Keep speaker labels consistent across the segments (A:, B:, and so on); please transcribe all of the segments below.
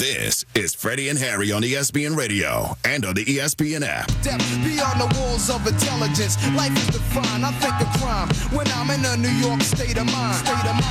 A: This is Freddie and Harry on ESPN Radio and on the ESPN app.
B: Depth beyond the walls of intelligence. Life is defined. I think of crime when I'm in a New York state of mind.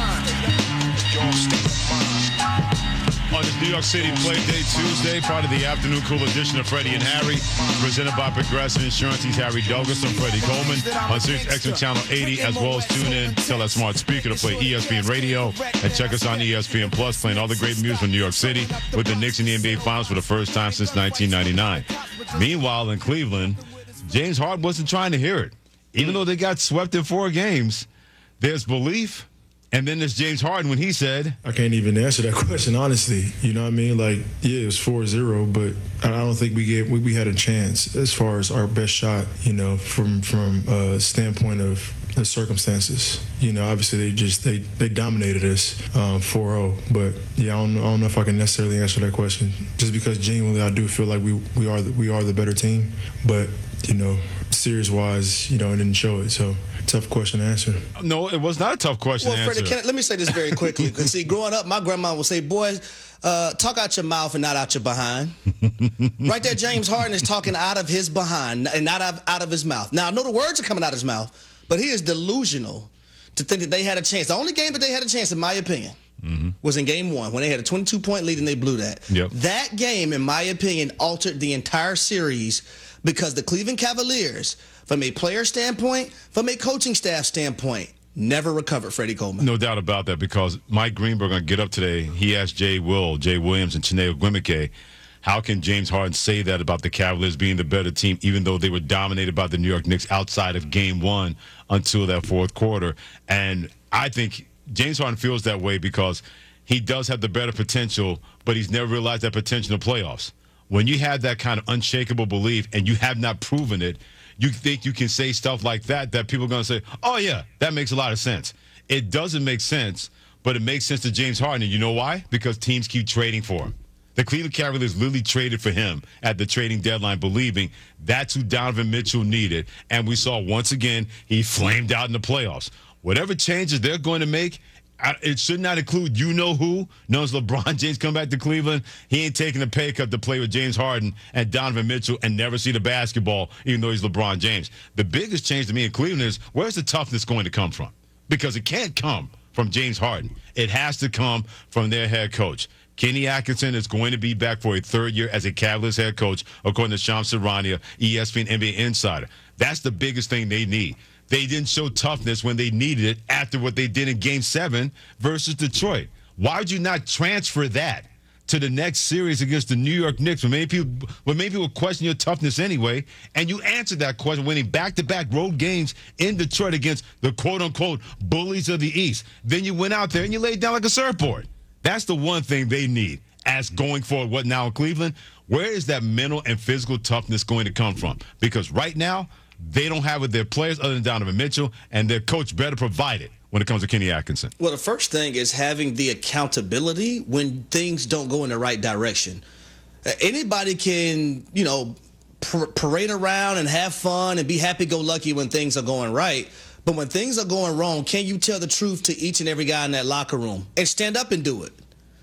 B: Your state of mind.
C: On this New York City Play Day Tuesday, part of the afternoon cool edition of Freddie and Harry, presented by Progressive Insurance. He's Harry Douglas. I'm Freddie Coleman on Sirius XM Channel 80, as well as tune in, tell that smart speaker to play ESPN Radio, and check us on ESPN Plus, playing all the great music from New York City with the Knicks in the NBA Finals for the first time since 1999. Meanwhile, in Cleveland, James Harden wasn't trying to hear it. Even though they got swept in 4 games, there's belief. And then there's James Harden when he said,
D: I can't even answer that question, honestly. You know what I mean? Like, yeah, it was 4-0, but I don't think we had a chance as far as our best shot, you know, from a standpoint of the circumstances. You know, obviously they dominated us 4-0. But, yeah, I don't know if I can necessarily answer that question. Just because genuinely I do feel like we are the better team. But, you know, series-wise, you know, it didn't show it, so tough question to answer.
C: No, it was not a tough question to answer.
E: Freddie, let me say this very quickly. Because, see, growing up, my grandma would say, boys, talk out your mouth and not out your behind. Right there, James Harden is talking out of his behind and not out of his mouth. Now, I know the words are coming out of his mouth, but he is delusional to think that they had a chance. The only game that they had a chance, in my opinion, was in Game 1 when they had a 22-point lead and they blew that.
C: Yep.
E: That game, in my opinion, altered the entire series because the Cleveland Cavaliers, from a player standpoint, from a coaching staff standpoint, never recovered, Freddie Coleman.
C: No doubt about that, because Mike Greenberg on Get Up today, he asked Jay Williams, and Chiney Ogwumike, how can James Harden say that about the Cavaliers being the better team, even though they were dominated by the New York Knicks outside of Game 1 until that fourth quarter? And I think James Harden feels that way because he does have the better potential, but he's never realized that potential in the playoffs. When you have that kind of unshakable belief and you have not proven it, you think you can say stuff like that people are going to say, oh, yeah, that makes a lot of sense. It doesn't make sense, but it makes sense to James Harden. And you know why? Because teams keep trading for him. The Cleveland Cavaliers literally traded for him at the trading deadline, believing that's who Donovan Mitchell needed. And we saw once again he flamed out in the playoffs. Whatever changes they're going to make, it should not include you-know-who. Known as LeBron James come back to Cleveland. He ain't taking a pay cut to play with James Harden and Donovan Mitchell and never see the basketball, even though he's LeBron James. The biggest change to me in Cleveland is, where's the toughness going to come from? Because it can't come from James Harden. It has to come from their head coach. Kenny Atkinson is going to be back for a 3rd year as a Cavaliers head coach, according to Shams Charania, ESPN NBA insider. That's the biggest thing they need. They didn't show toughness when they needed it after what they did in Game 7 versus Detroit. Why would you not transfer that to the next series against the New York Knicks when many people question your toughness anyway? And you answered that question winning back-to-back road games in Detroit against the quote-unquote bullies of the East. Then you went out there and you laid down like a surfboard. That's the one thing they need as going forward. What now in Cleveland? Where is that mental and physical toughness going to come from? Because right now, they don't have with their players other than Donovan Mitchell, and their coach better provide it when it comes to Kenny Atkinson.
E: Well, the first thing is having the accountability when things don't go in the right direction. Anybody can, you know, parade around and have fun and be happy-go-lucky when things are going right. But when things are going wrong, can you tell the truth to each and every guy in that locker room and stand up and do it?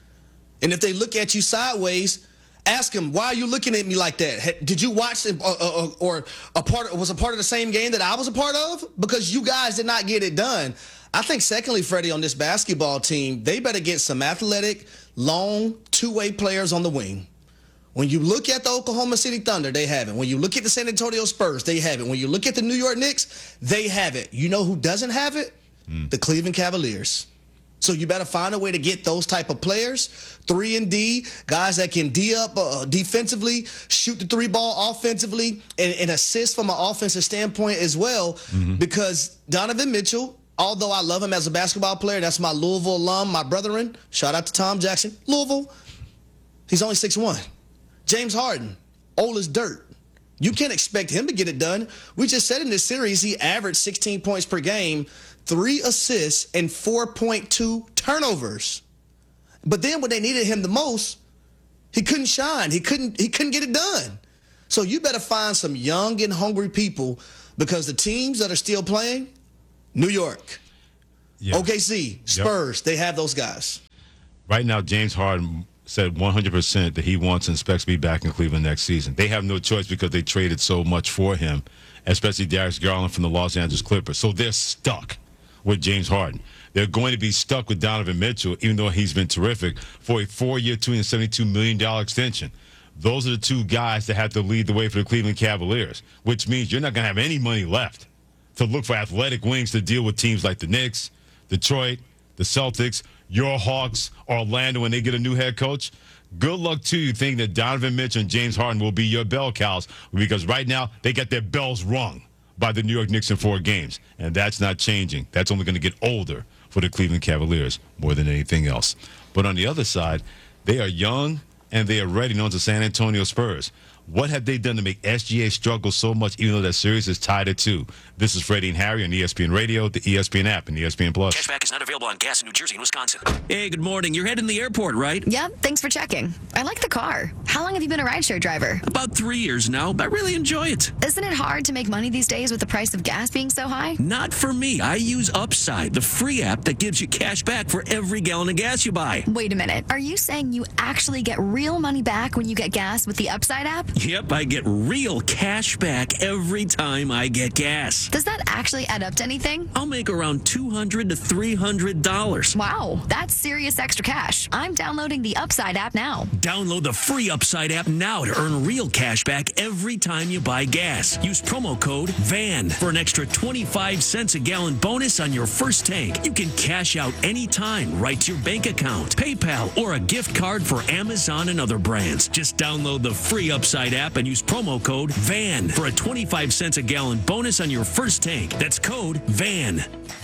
E: And if they look at you sideways, ask him, why are you looking at me like that? Did you watch or was a part of the same game that I was a part of? Because you guys did not get it done. I think, secondly, Freddie, on this basketball team, they better get some athletic, long, two-way players on the wing. When you look at the Oklahoma City Thunder, they have it. When you look at the San Antonio Spurs, they have it. When you look at the New York Knicks, they have it. You know who doesn't have it? The Cleveland Cavaliers. So you better find a way to get those type of players, 3-and-D, guys that can D up defensively, shoot the 3-ball offensively, and assist from an offensive standpoint as well. Because Donovan Mitchell, although I love him as a basketball player, that's my Louisville alum, my brethren. Shout out to Tom Jackson, Louisville. He's only 6'1". James Harden, old as dirt. You can't expect him to get it done. We just said in this series he averaged 16 points per game, 3 assists, and 4.2 turnovers. But then when they needed him the most, he couldn't shine. He couldn't get it done. So you better find some young and hungry people, because the teams that are still playing, New York, OKC, Spurs, they have those guys.
C: Right now, James Harden said 100% that he wants and expects to be back in Cleveland next season. They have no choice because they traded so much for him, especially Darius Garland from the Los Angeles Clippers. So they're stuck with James Harden. They're going to be stuck with Donovan Mitchell, even though he's been terrific, for a 4-year, $272 million extension. Those are the two guys that have to lead the way for the Cleveland Cavaliers, which means you're not going to have any money left to look for athletic wings to deal with teams like the Knicks, Detroit, the Celtics, your Hawks, Orlando when they get a new head coach. Good luck to you thinking that Donovan Mitchell and James Harden will be your bell cows, because right now they got their bells rung by the New York Knicks in 4 games, and that's not changing. That's only going to get older for the Cleveland Cavaliers more than anything else. But on the other side, they are young and they are ready, known as San Antonio Spurs. What have they done to make SGA struggle so much, even though that series is tied at 2? This is Freddie and Harry on ESPN Radio, the ESPN app, and ESPN Plus.
F: Cashback is not available on gas in New Jersey and Wisconsin. Hey, good morning. You're heading to the airport, right?
G: Yep, thanks for checking. I like the car. How long have you been a rideshare driver?
F: About 3 years now. I really enjoy it.
G: Isn't it hard to make money these days with the price of gas being so high?
F: Not for me. I use Upside, the free app that gives you cash back for every gallon of gas you buy.
G: Wait a minute. Are you saying you actually get real money back when you get gas with the Upside app?
F: Yep, I get real cash back every time I get gas.
G: Does that actually add up to anything?
F: I'll make around $200 to $300.
G: Wow, that's serious extra cash. I'm downloading the Upside app now.
F: Download the free Upside app now to earn real cash back every time you buy gas. Use promo code VAN for an extra 25 cents a gallon bonus on your first tank. You can cash out anytime right to your bank account, PayPal, or a gift card for Amazon and other brands. Just download the free Upside app and use promo code VAN for a 25 cents a gallon bonus on your first tank. That's code VAN.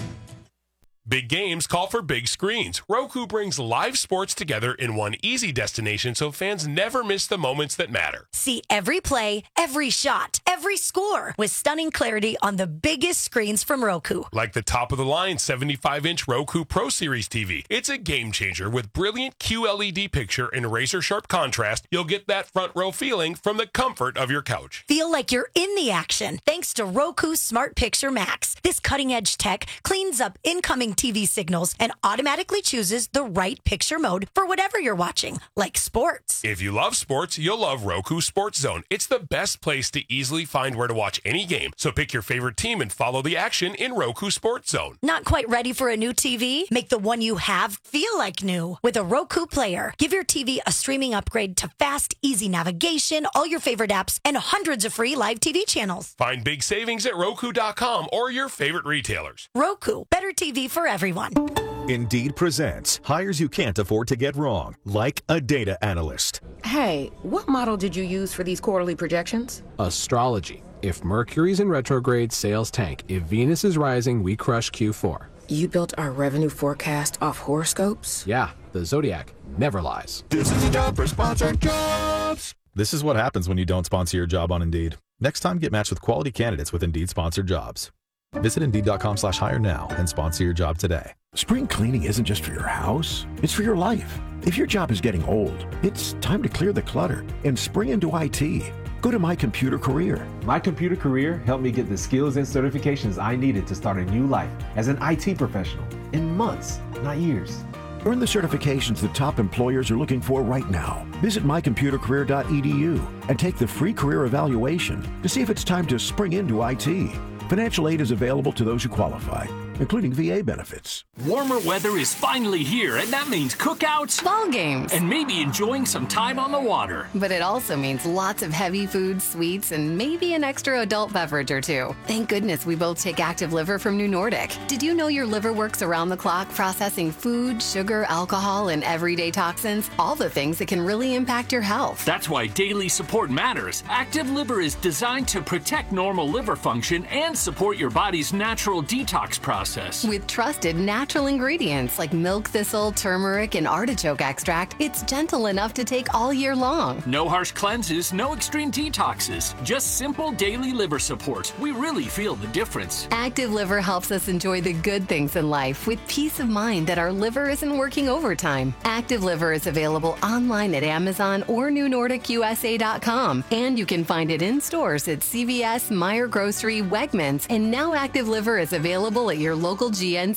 H: Big games call for big screens. Roku brings live sports together in one easy destination so fans never miss the moments that matter.
I: See every play, every shot, every score with stunning clarity on the biggest screens from Roku.
H: Like the top-of-the-line 75-inch Roku Pro Series TV. It's a game changer with brilliant QLED picture and razor-sharp contrast. You'll get that front-row feeling from the comfort of your couch.
I: Feel like you're in the action thanks to Roku Smart Picture Max. This cutting-edge tech cleans up incoming TV signals and automatically chooses the right picture mode for whatever you're watching, like sports.
H: If you love sports, you'll love Roku Sports Zone. It's the best place to easily find where to watch any game. So pick your favorite team and follow the action in Roku Sports Zone.
I: Not quite ready for a new TV? Make the one you have feel like new with a Roku Player. Give your TV a streaming upgrade to fast, easy navigation, all your favorite apps, and hundreds of free live TV channels.
H: Find big savings at Roku.com or your favorite retailers.
I: Roku, better TV for everyone.
J: Indeed presents hires you can't afford to get wrong, like a data analyst.
K: Hey, what model did you use for these quarterly projections?
L: Astrology. If Mercury's in retrograde, sales tank. If Venus is rising, we crush Q4.
K: You built our revenue forecast off horoscopes?
L: Yeah, the Zodiac never lies.
J: This is the job for sponsored jobs. This is what happens when you don't sponsor your job on Indeed. Next time, get matched with quality candidates with Indeed sponsored jobs. Visit Indeed.com/hire now and sponsor your job today.
M: Spring cleaning isn't just for your house, it's for your life. If your job is getting old, it's time to clear the clutter and spring into IT. Go to My Computer Career.
N: My Computer Career helped me get the skills and certifications I needed to start a new life as an IT professional in months, not years.
M: Earn the certifications the top employers are looking for right now. Visit mycomputercareer.edu and take the free career evaluation to see if it's time to spring into IT. Financial aid is available to those who qualify, including VA benefits.
O: Warmer weather is finally here, and that means cookouts,
P: ball games,
O: and maybe enjoying some time on the water.
P: But it also means lots of heavy foods, sweets, and maybe an extra adult beverage or two. Thank goodness we both take Active Liver from New Nordic. Did you know your liver works around the clock processing food, sugar, alcohol, and everyday toxins? All the things that can really impact your health.
O: That's why daily support matters. Active Liver is designed to protect normal liver function and support your body's natural detox process.
P: With trusted natural ingredients like milk thistle, turmeric, and artichoke extract, it's gentle enough to take all year long.
O: No harsh cleanses, no extreme detoxes, just simple daily liver support. We really feel the difference.
P: Active Liver helps us enjoy the good things in life with peace of mind that our liver isn't working overtime. Active Liver is available online at Amazon or NewNordicUSA.com, and you can find it in stores at CVS, Meijer Grocery, Wegmans, and now Active Liver is available at your local GNC.